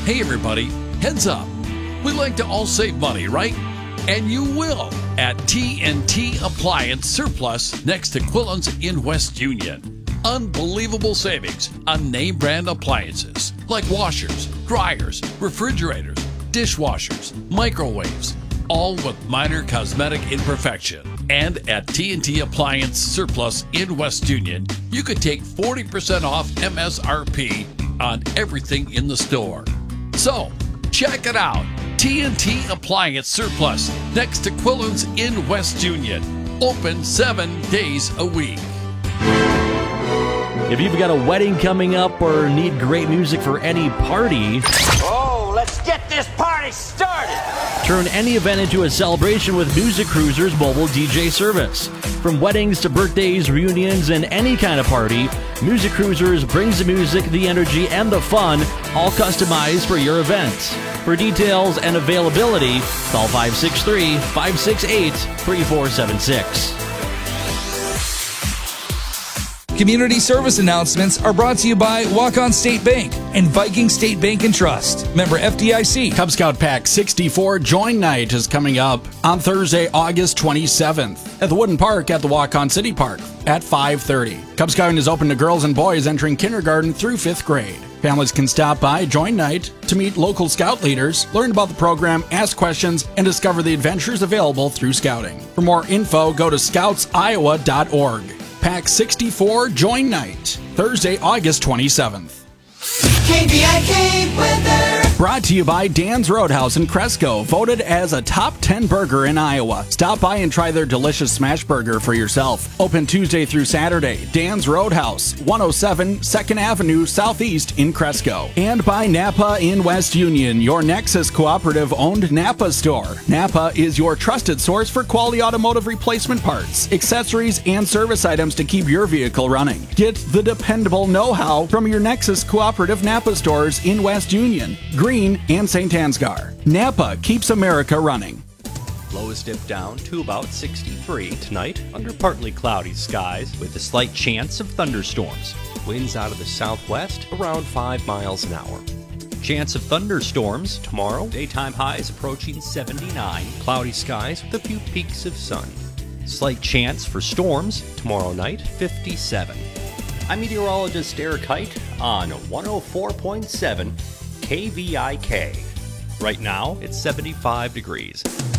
Hey everybody, heads up. We like to all save money, right? And you will at TNT Appliance Surplus next to Quillen's in West Union. Unbelievable savings on name brand appliances like washers, dryers, refrigerators, dishwashers, microwaves, all with minor cosmetic imperfection. And at TNT Appliance Surplus in West Union, you could take 40% off MSRP on everything in the store. So, check it out. TNT Appliance Surplus next to Quillen's in West Union. Open 7 days a week. If you've got a wedding coming up or need great music for any party, let's get this party started! Turn any event into a celebration with Music Cruiser's mobile DJ service. From weddings to birthdays, reunions, and any kind of party, Music Cruisers brings the music, the energy, and the fun, all customized for your event. For details and availability, call 563-568-3476. Community service announcements are brought to you by Walk-On State Bank and Viking State Bank and Trust. Member FDIC. Cub Scout Pack 64 Join Night is coming up on Thursday, August 27th at the Wooden Park at the Walk-On City Park at 5:30. Cub Scouting is open to girls and boys entering kindergarten through 5th grade. Families can stop by Join Night to meet local Scout leaders, learn about the program, ask questions, and discover the adventures available through Scouting. For more info, go to scoutsiowa.org. Pack 64 Join Night, Thursday, August 27th. KVIK weather. Brought to you by Dan's Roadhouse in Cresco, voted as a top 10 burger in Iowa. Stop by and try their delicious smash burger for yourself. Open Tuesday through Saturday. Dan's Roadhouse, 107 2nd Avenue Southeast in Cresco. And by Napa in West Union, your Nexus Cooperative-owned Napa store. Napa is your trusted source for quality automotive replacement parts, accessories, and service items to keep your vehicle running. Get the dependable know-how from your Nexus Cooperative Napa stores in West Union, Green, and St. Ansgar. Napa keeps America running. Lows dip down to about 63 tonight under partly cloudy skies with a slight chance of thunderstorms. Winds out of the southwest around 5 miles an hour. Chance of thunderstorms tomorrow. Daytime highs approaching 79. Cloudy skies with a few peaks of sun. Slight chance for storms tomorrow night, 57. I'm meteorologist Eric Height on 104.7 KVIK. Right now, it's 75 degrees.